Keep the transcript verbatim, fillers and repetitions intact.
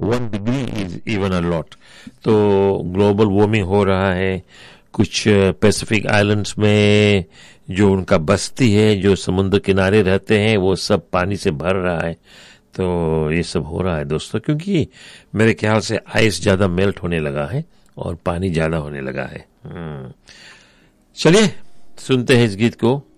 One degree is even a lot. तो global warming हो रहा है, कुछ पैसिफिक आइलैंड्स में जो उनका बस्ती है, जो समुद्र किनारे रहते हैं, वो सब पानी से भर रहा है। तो ये सब हो रहा है दोस्तों, क्योंकि मेरे ख्याल से आइस ज्यादा मेल्ट होने लगा है और पानी ज्यादा होने लगा है। चलिए सुनते हैं इस गीत को।